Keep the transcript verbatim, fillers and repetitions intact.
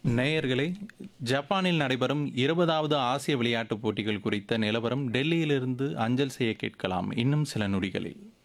நேயர்களே, ஜப்பானில் நடைபெறும் இருபதாவது ஆசிய விளையாட்டுப் போட்டிகள் குறித்த நிலவரம் டெல்லியிலிருந்து அஞ்சல் செய்ய கேட்கலாம் இன்னும் சில நொடிகளில்.